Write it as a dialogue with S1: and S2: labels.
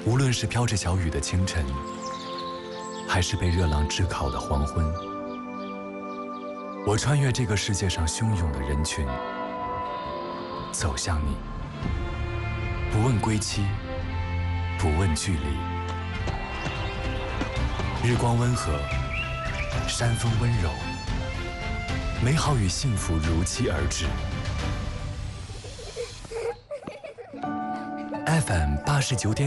S1: 无论是飘着小雨的清晨，还是被热浪炙烤的黄昏，我穿越这个世界上汹涌的人群，走向你，不问归期，不问距离。日光温和，山风温柔，美好与幸福如期而至。FM 89.9